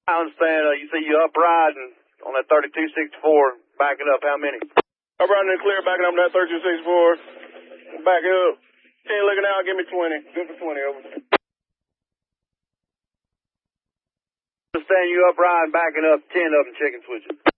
I understand. You say you up riding on that 3264, backing up. How many? Up riding in the clear, backing up on that 3264. Back up. 10 looking out, give me 20. Good for 20, over. I understand you up riding, backing up 10 of them, checking switches.